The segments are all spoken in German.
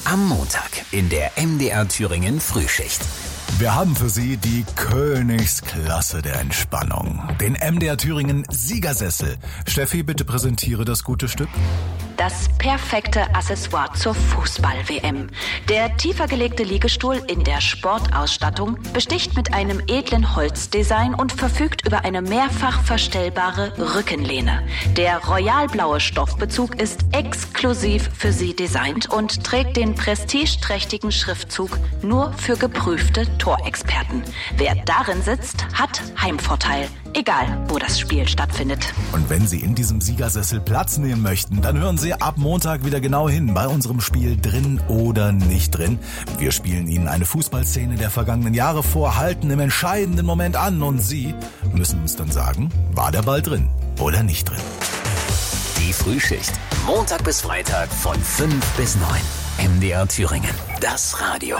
Am Montag in der MDR Thüringen Frühschicht. Wir haben für Sie die Königsklasse der Entspannung. Den MDR Thüringen Siegersessel. Steffi, bitte präsentiere das gute Stück. Das perfekte Accessoire zur Fußball-WM. Der tiefer gelegte Liegestuhl in der Sportausstattung besticht mit einem edlen Holzdesign und verfügt über eine mehrfach verstellbare Rückenlehne. Der royalblaue Stoffbezug ist exklusiv für Sie designt und trägt den prestigeträchtigen Schriftzug nur für geprüfte Torexperten. Wer darin sitzt, hat Heimvorteil. Egal, wo das Spiel stattfindet. Und wenn Sie in diesem Siegersessel Platz nehmen möchten, dann hören Sie ab Montag wieder genau hin bei unserem Spiel Drin oder nicht drin. Wir spielen Ihnen eine Fußballszene der vergangenen Jahre vor, halten im entscheidenden Moment an und Sie müssen uns dann sagen, war der Ball drin oder nicht drin. Die Frühschicht. Montag bis Freitag von 5 bis 9. MDR Thüringen. Das Radio.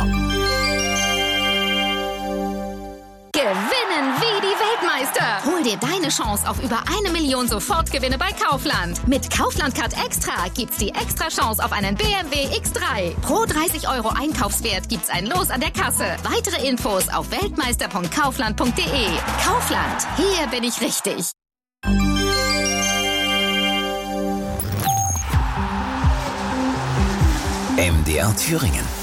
Gewinnen wie die Weltmeister. Hol dir deine Chance auf über 1 Million Sofortgewinne bei Kaufland. Mit Kaufland Card Extra gibt's die extra Chance auf einen BMW X3. Pro 30 € Einkaufswert gibt's ein Los an der Kasse. Weitere Infos auf weltmeister.kaufland.de. Kaufland, hier bin ich richtig. MDR Thüringen.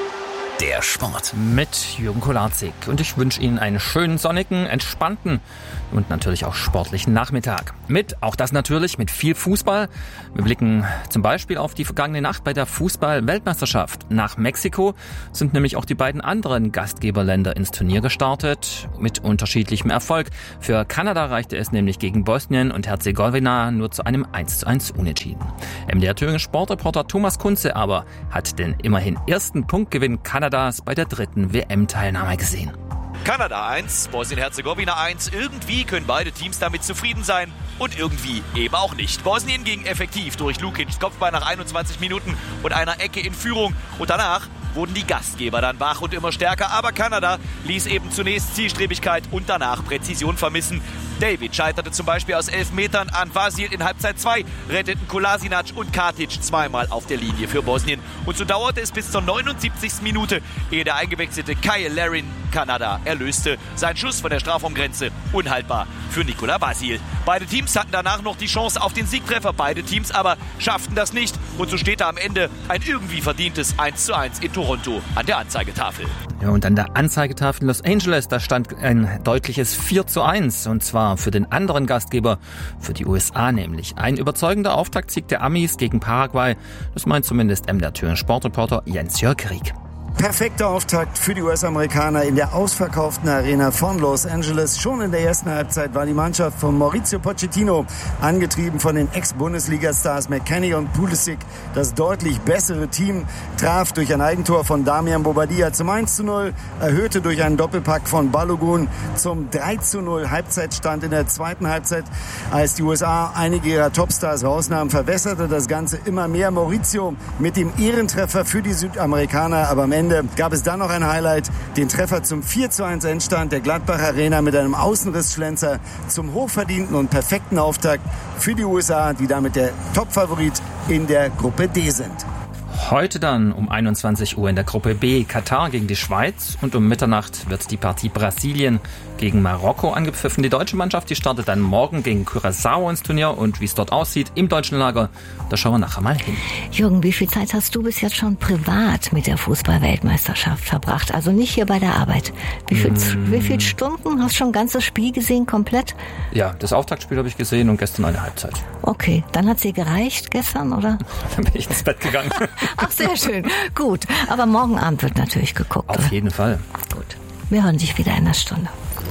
Der Sport. Mit Jürgen Kolarczyk. Und ich wünsche Ihnen einen schönen, sonnigen, entspannten und natürlich auch sportlichen Nachmittag. Auch das natürlich mit viel Fußball. Wir blicken zum Beispiel auf die vergangene Nacht bei der Fußball-Weltmeisterschaft. Nach Mexiko sind nämlich auch die beiden anderen Gastgeberländer ins Turnier gestartet, mit unterschiedlichem Erfolg. Für Kanada reichte es nämlich gegen Bosnien und Herzegowina nur zu einem 1:1 Unentschieden. MDR Thüringen Sportreporter Thomas Kunze aber hat den immerhin ersten Punktgewinn Kanadas bei der 3. WM-Teilnahme gesehen. Kanada 1, Bosnien-Herzegowina 1. Irgendwie können beide Teams damit zufrieden sein und irgendwie eben auch nicht. Bosnien ging effektiv durch Lukics Kopfball nach 21 Minuten und einer Ecke in Führung. Und danach wurden die Gastgeber dann wach und immer stärker. Aber Kanada ließ eben zunächst Zielstrebigkeit und danach Präzision vermissen. David scheiterte zum Beispiel aus 11 Metern an Vasil in Halbzeit 2, retteten Kolasinac und Katic zweimal auf der Linie für Bosnien. Und so dauerte es bis zur 79. Minute, ehe der eingewechselte Kyle Larin Kanada erlöste. Sein Schuss von der Strafraumgrenze unhaltbar für Nikola Vasil. Beide Teams hatten danach noch die Chance auf den Siegtreffer. Beide Teams aber schafften das nicht. Und so steht da am Ende ein irgendwie verdientes 1:1 in Toronto an der Anzeigetafel. Ja, und an der Anzeigetafel in Los Angeles, da stand ein deutliches 4:1. Und zwar für den anderen Gastgeber, für die USA nämlich. Ein überzeugender Auftaktsieg der Amis gegen Paraguay. Das meint zumindest MDR Thüringen Sportreporter Jens-Jörg Rieck. Perfekter Auftakt für die US-Amerikaner in der ausverkauften Arena von Los Angeles. Schon in der ersten Halbzeit war die Mannschaft von Mauricio Pochettino, angetrieben von den Ex-Bundesliga-Stars McKennie und Pulisic, das deutlich bessere Team, traf durch ein Eigentor von Damian Bobadilla zum 1:0, erhöhte durch einen Doppelpack von Balogun zum 3:0 Halbzeitstand in der zweiten Halbzeit. Als die USA einige ihrer Topstars rausnahmen, verwässerte das Ganze immer mehr. Mauricio mit dem Ehrentreffer für die Südamerikaner, aber am Ende gab es dann noch ein Highlight, den Treffer zum 4:1 Endstand der Gladbach Arena mit einem Außenrissschlenzer zum hochverdienten und perfekten Auftakt für die USA, die damit der Topfavorit in der Gruppe D sind. Heute dann um 21 Uhr in der Gruppe B Katar gegen die Schweiz und um Mitternacht wird die Partie Brasilien gegen Marokko angepfiffen. Die deutsche Mannschaft, die startet dann morgen gegen Curaçao ins Turnier und wie es dort aussieht im deutschen Lager, da schauen wir nachher mal hin. Jürgen, wie viel Zeit hast du bis jetzt schon privat mit der Fußball-Weltmeisterschaft verbracht? Also nicht hier bei der Arbeit. Wie viele Stunden? Hast du schon ein ganzes Spiel gesehen, komplett? Ja, das Auftaktspiel habe ich gesehen und gestern eine Halbzeit. Okay, dann hat sie gereicht gestern, oder? Dann bin ich ins Bett gegangen. Ach, sehr schön. Gut, aber morgen Abend wird natürlich geguckt. Auf jeden Fall. Gut, wir hören dich wieder in der Stunde.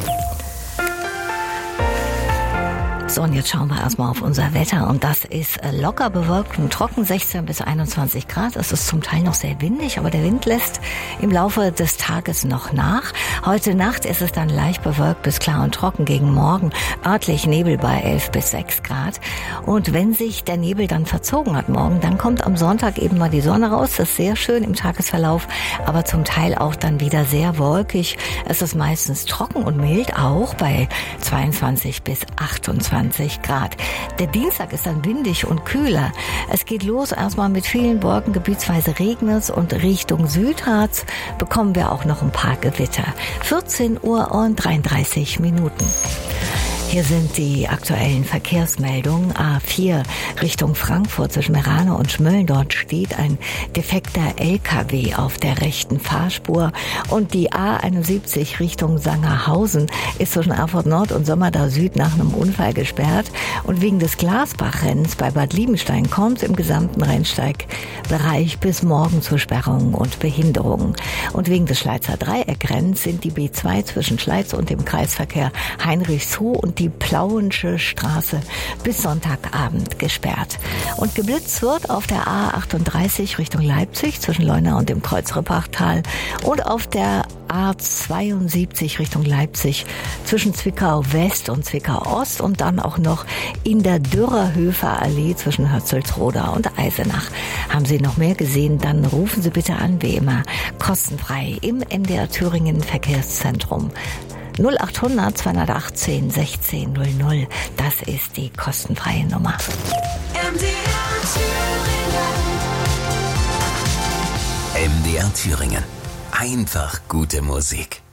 So, und jetzt schauen wir erstmal auf unser Wetter. Und das ist locker bewölkt und trocken, 16 bis 21 Grad. Es ist zum Teil noch sehr windig, aber der Wind lässt im Laufe des Tages noch nach. Heute Nacht ist es dann leicht bewölkt bis klar und trocken, gegen morgen örtlich Nebel bei 11 bis 6 Grad. Und wenn sich der Nebel dann verzogen hat morgen, dann kommt am Sonntag eben mal die Sonne raus. Das ist sehr schön im Tagesverlauf, aber zum Teil auch dann wieder sehr wolkig. Es ist meistens trocken und mild, auch bei 22 bis 28 21 Grad. Der Dienstag ist dann windig und kühler. Es geht los erstmal mit vielen Wolken, gebietsweise regnet es und Richtung Südharz bekommen wir auch noch ein paar Gewitter. 14 Uhr und 33 Minuten. Hier sind die aktuellen Verkehrsmeldungen. A4 Richtung Frankfurt zwischen Meerane und Schmölln. Dort steht ein defekter LKW auf der rechten Fahrspur. Und die A71 Richtung Sangerhausen ist zwischen Erfurt Nord und Sommerdau Süd nach einem Unfall gesperrt. Und wegen des Glasbachrennens bei Bad Liebenstein kommt es im gesamten Rennsteigbereich bis morgen zu Sperrungen und Behinderungen. Und wegen des Schleizer Dreieckrennens sind die B2 zwischen Schleiz und dem Kreisverkehr Heinrichsruh und die Plauensche Straße bis Sonntagabend gesperrt. Und geblitzt wird auf der A38 Richtung Leipzig zwischen Leuna und dem Kreuzrippachtal und auf der A72 Richtung Leipzig zwischen Zwickau West und Zwickau Ost und dann auch noch in der Dürerhöfer Allee zwischen Hötzelsroda und Eisenach. Haben Sie noch mehr gesehen, dann rufen Sie bitte an, wie immer, kostenfrei im MDR Thüringen Verkehrszentrum. 0800 218 16 00. Das ist die kostenfreie Nummer. MDR Thüringen. Einfach gute Musik.